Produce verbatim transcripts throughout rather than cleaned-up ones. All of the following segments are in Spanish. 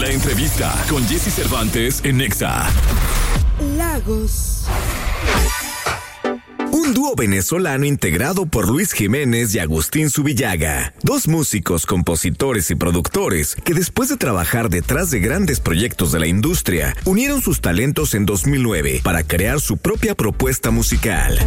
La entrevista con Jesse Cervantes en Nexa. Lagos. Un dúo venezolano integrado por Luis Jiménez y Agustín Zubillaga, dos músicos, compositores y productores que después de trabajar detrás de grandes proyectos de la industria, unieron sus talentos en dos mil nueve para crear su propia propuesta musical.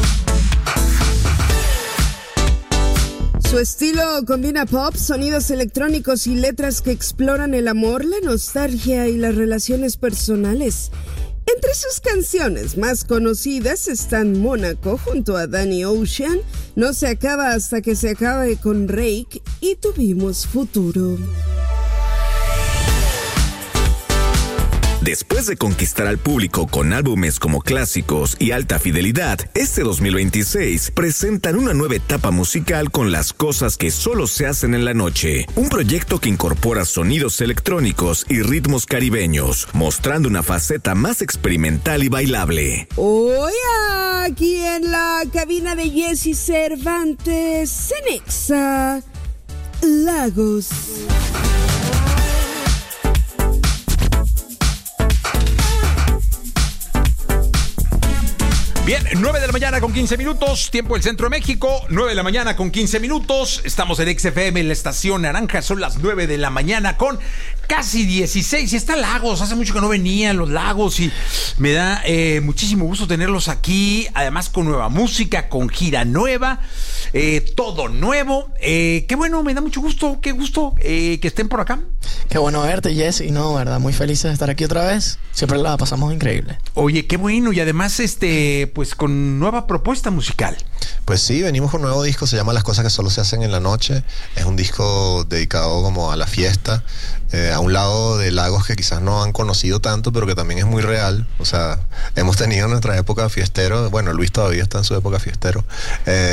Su estilo combina pop, sonidos electrónicos y letras que exploran el amor, la nostalgia y las relaciones personales. Entre sus canciones más conocidas están Mónaco junto a Danny Ocean, No se acaba hasta que se acabe con Rake y Tuvimos futuro. Después de conquistar al público con álbumes como Clásicos y Alta Fidelidad, este dos mil veintiséis presentan una nueva etapa musical con Las cosas que solo se hacen en la noche, un proyecto que incorpora sonidos electrónicos y ritmos caribeños, mostrando una faceta más experimental y bailable. Hoy aquí en la cabina de Jesse Cervantes en Nexa, Lagos. Bien, nueve de la mañana con quince minutos, tiempo del Centro de México, nueve de la mañana con quince minutos, estamos en X F M en la estación naranja, son las nueve de la mañana con casi dieciséis, y está Lagos, hace mucho que no venían los Lagos y me da eh, muchísimo gusto tenerlos aquí, además con nueva música, con gira nueva, eh, todo nuevo, eh, qué bueno, me da mucho gusto, qué gusto eh, que estén por acá. Qué bueno verte, Jess, y no, verdad, muy felices de estar aquí otra vez, siempre la pasamos increíble. Oye, qué bueno, y además este, pues con nueva propuesta musical. Pues sí, venimos con un nuevo disco, se llama Las cosas que solo se hacen en la noche. Es un disco dedicado como a la fiesta, eh, a un lado de Lagos que quizás no han conocido tanto, pero que también es muy real. O sea, hemos tenido nuestra época fiestero, bueno, Luis todavía está en su época fiestero. Eh,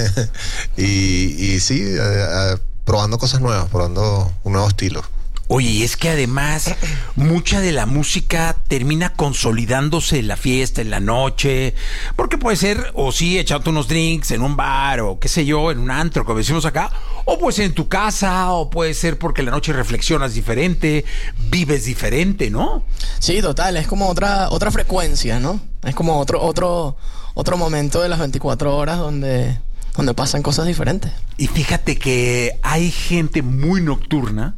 y, y sí, eh, eh, probando cosas nuevas, probando un nuevo estilo. Oye, y es que además mucha de la música termina consolidándose en la fiesta, en la noche, porque puede ser, o sí, echarte unos drinks en un bar, o qué sé yo, en un antro, como decimos acá, o puede ser en tu casa, o puede ser porque en la noche reflexionas diferente, vives diferente, ¿no? Sí, total, es como otra otra frecuencia, ¿no? Es como otro otro otro momento de las veinticuatro horas donde, donde pasan cosas diferentes. Y fíjate que hay gente muy nocturna,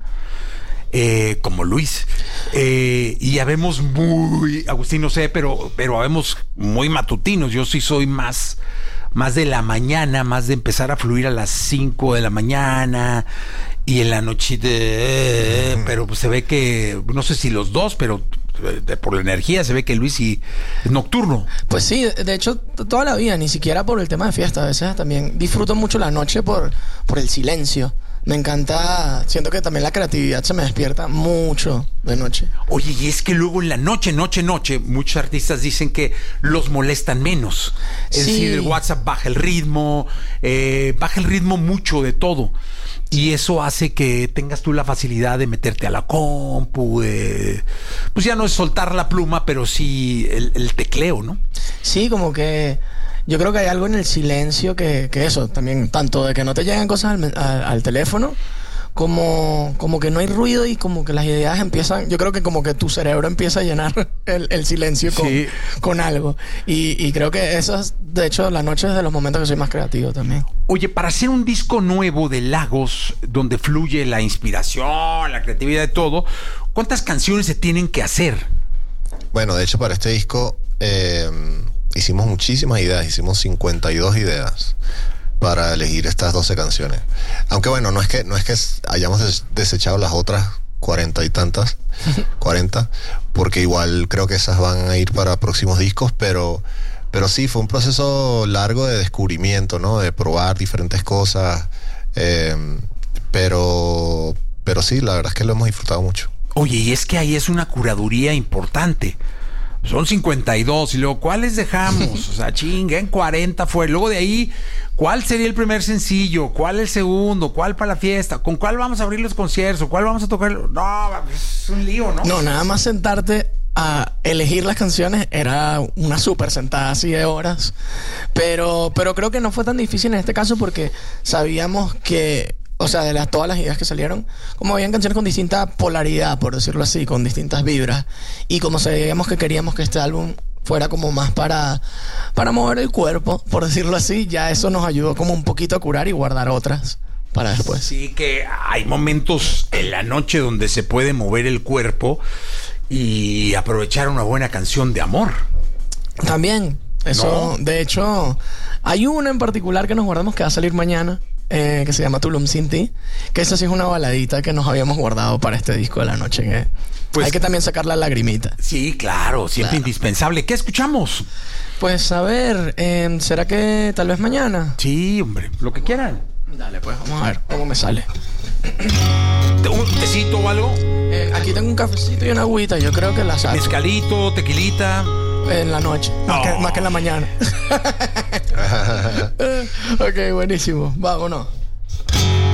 Eh, como Luis, eh, y habemos muy, Agustín no sé, pero, pero habemos muy matutinos. Yo sí soy más, más de la mañana, más de empezar a fluir a las cinco de la mañana y en la noche de, eh, pero pues se ve que, no sé si los dos, pero de, por la energía se ve que Luis sí es nocturno. Pues sí, de hecho toda la vida, ni siquiera por el tema de fiesta, a veces también disfruto mucho la noche por, por el silencio. Me encanta, siento que también la creatividad se me despierta mucho de noche. Oye, y es que luego en la noche, noche, noche, muchos artistas dicen que los molestan menos. Es Sí. decir, el WhatsApp baja el ritmo, eh, baja el ritmo mucho de todo. Y eso hace que tengas tú la facilidad de meterte a la compu, de, pues ya no es soltar la pluma, pero sí el, el tecleo, ¿no? Sí, como que yo creo que hay algo en el silencio que, que eso, también, tanto de que no te llegan cosas al, al, al teléfono, como, como que no hay ruido y como que las ideas empiezan, yo creo que como que tu cerebro empieza a llenar el, el silencio con, Sí. con algo. Y, y creo que eso es, de hecho, la noche es de los momentos que soy más creativo también. Oye, para hacer un disco nuevo de Lagos, donde fluye la inspiración, la creatividad de todo, ¿cuántas canciones se tienen que hacer? Bueno, de hecho, para este disco eh, hicimos muchísimas ideas, hicimos cincuenta y dos ideas para elegir estas doce canciones. Aunque bueno, no es que, no es que hayamos des- desechado las otras cuarenta y tantas, cuarenta, porque igual creo que esas van a ir para próximos discos, pero, pero sí, fue un proceso largo de descubrimiento, ¿no? De probar diferentes cosas, eh, pero, pero sí, la verdad es que lo hemos disfrutado mucho. Oye, y es que ahí es una curaduría importante. Son cincuenta y dos y luego, ¿cuáles dejamos? O sea, chinga, en cuarenta fue. Luego de ahí, ¿cuál sería el primer sencillo? ¿Cuál el segundo? ¿Cuál para la fiesta? ¿Con cuál vamos a abrir los conciertos? ¿Cuál vamos a tocar? No, es un lío, ¿no? No, nada más sentarte a elegir las canciones era una súper sentada así de horas. Pero, pero creo que no fue tan difícil en este caso porque sabíamos que o sea, de las, todas las ideas que salieron, como habían canciones con distinta polaridad, por decirlo así, con distintas vibras. Y como sabíamos que queríamos que este álbum fuera como más para, para mover el cuerpo, por decirlo así, ya eso nos ayudó como un poquito a curar y guardar otras para después. Sí, que hay momentos en la noche donde se puede mover el cuerpo y aprovechar una buena canción de amor. También, eso, ¿no? De hecho, hay una en particular que nos guardamos que va a salir mañana, eh, que se llama Tulum Sin Ti, que esa sí es una baladita que nos habíamos guardado para este disco de la noche, que pues, hay que también sacar la lagrimita. Sí, claro, siempre claro. Indispensable. ¿Qué escuchamos? Pues a ver, eh, ¿será que tal vez mañana? Sí, hombre, lo que quieran. Dale, pues vamos a ver cómo me sale. ¿Un tecito o algo? Eh, aquí tengo un cafecito y una agüita, yo creo que la saco. Mezcalito, tequilita. En la noche, más, oh. que, más que en la mañana. Ok, buenísimo. Vámonos.